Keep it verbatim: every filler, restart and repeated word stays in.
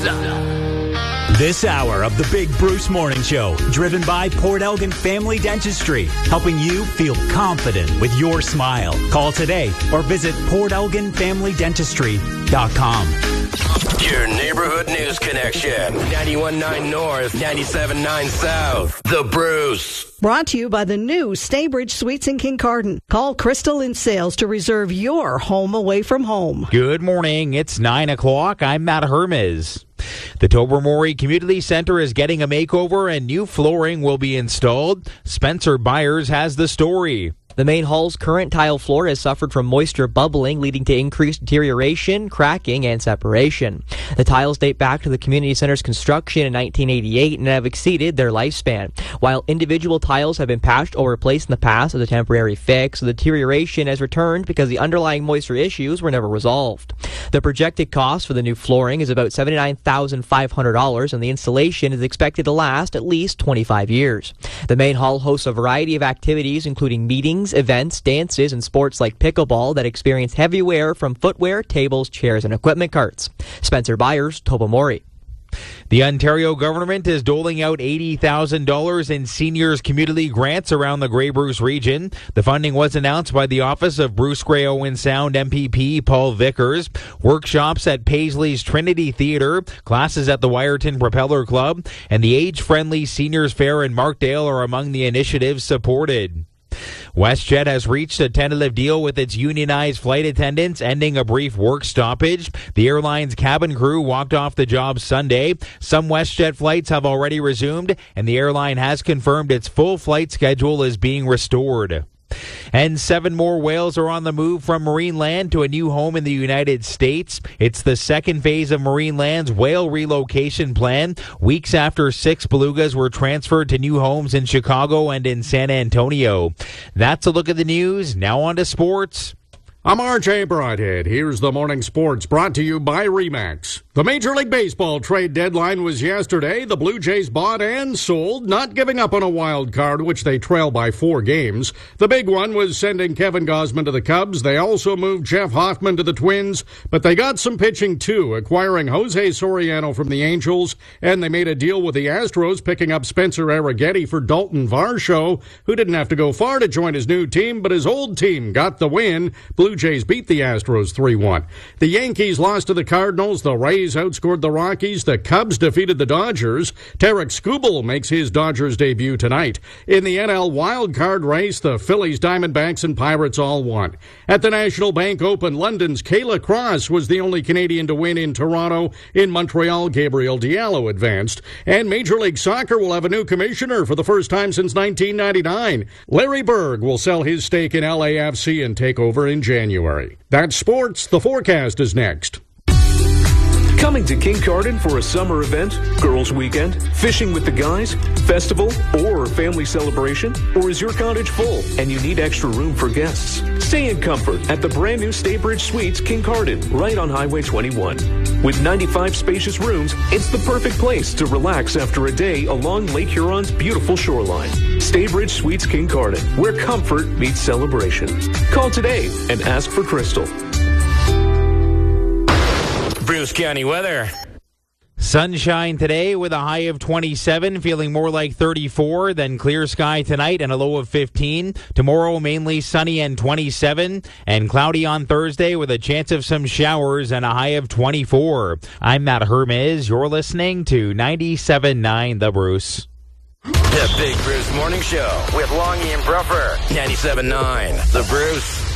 This hour of the Big Bruce Morning Show, driven by Port Elgin Family Dentistry, helping you feel confident with your smile. Call today or visit port elgin family dentistry dot com. Your neighborhood news connection. ninety-one point nine North, ninety-seven point nine South. The Bruce. Brought to you by the new Staybridge Suites in Kincardine. Call Crystal in Sales to reserve your home away from home. Good morning. It's nine o'clock. I'm Matt Hermes. The Tobermory Community Center is getting a makeover and new flooring will be installed. Spencer Byers has the story. The main hall's current tile floor has suffered from moisture bubbling, leading to increased deterioration, cracking, and separation. The tiles date back to the community center's construction in nineteen eighty-eight and have exceeded their lifespan. While individual tiles have been patched or replaced in the past as a temporary fix, the deterioration has returned because the underlying moisture issues were never resolved. The projected cost for the new flooring is about seventy-nine thousand five hundred dollars, and the installation is expected to last at least twenty-five years. The main hall hosts a variety of activities, including meetings, events, dances, and sports like pickleball that experience heavy wear from footwear, tables, chairs, and equipment carts. Spencer Byers, Tobermory. The Ontario government is doling out eighty thousand dollars in seniors community grants around the Grey Bruce region. The funding was announced by the Office of Bruce Grey Owen Sound M P P Paul Vickers. Workshops at Paisley's Trinity Theatre, classes at the Wyerton Propeller Club, and the age-friendly Seniors Fair in Markdale are among the initiatives supported. WestJet has reached a tentative deal with its unionized flight attendants, ending a brief work stoppage. The airline's cabin crew walked off the job Sunday. Some WestJet flights have already resumed, and the airline has confirmed its full flight schedule is being restored. And seven more whales are on the move from Marineland to a new home in the United States. It's the second phase of Marineland's whale relocation plan, weeks after six belugas were transferred to new homes in Chicago and in San Antonio. That's a look at the news. Now on to sports. I'm R J Broadhead. Here's the morning sports brought to you by Remax. The Major League Baseball trade deadline was yesterday. The Blue Jays bought and sold, not giving up on a wild card, which they trail by four games. The big one was sending Kevin Gausman to the Cubs. They also moved Jeff Hoffman to the Twins, but they got some pitching too, acquiring Jose Soriano from the Angels, and they made a deal with the Astros, picking up Spencer Arrighetti for Dalton Varsho, who didn't have to go far to join his new team, but his old team got the win. Blue Jays beat the Astros three one. The Yankees lost to the Cardinals. The Rays outscored the Rockies. The Cubs defeated the Dodgers. Tarek Skubal makes his Dodgers debut tonight. In the N L wild card race, the Phillies, Diamondbacks, and Pirates all won. At the National Bank Open, London's Kayla Cross was the only Canadian to win in Toronto. In Montreal, Gabriel Diallo advanced. And Major League Soccer will have a new commissioner for the first time since nineteen ninety-nine. Larry Berg will sell his stake in L A F C and take over in January. That's sports. The forecast is next. Coming to Kincardine for a summer event, girls' weekend, fishing with the guys, festival, or family celebration? Or is your cottage full and you need extra room for guests? Stay in comfort at the brand new Staybridge Suites Kincardine, right on Highway twenty-one. With ninety-five spacious rooms, it's the perfect place to relax after a day along Lake Huron's beautiful shoreline. Staybridge Suites Kincardine, where comfort meets celebration. Call today and ask for Crystal. Bruce County weather. Sunshine today with a high of twenty-seven, feeling more like thirty-four, then clear sky tonight and a low of fifteen. Tomorrow mainly sunny and twenty-seven, and cloudy on Thursday with a chance of some showers and a high of twenty-four. I'm Matt Hermes. You're listening to ninety-seven point nine The Bruce. The Big Bruce Morning Show with Longy and Bruffer. ninety-seven point nine The Bruce.